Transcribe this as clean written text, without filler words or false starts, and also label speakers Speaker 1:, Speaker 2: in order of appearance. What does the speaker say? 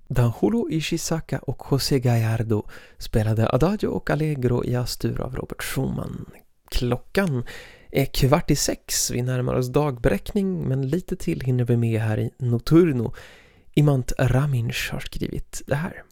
Speaker 1: Danjolo Ishizaka och José Gallardo spelade Adagio och Allegro i Astur av Robert Schumann. Klockan är 5:15. Vi närmar oss dagbräckning, men lite till hinner vi med här i Notturno. Imant Raminsh har skrivit det här.